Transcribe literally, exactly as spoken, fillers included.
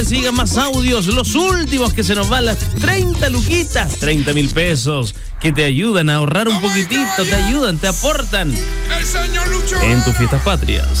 Sigan más audios, los últimos que se nos van, las treinta luquitas, treinta mil pesos, que te ayudan a ahorrar un poquitito, te ayudan, te aportan en tus fiestas patrias.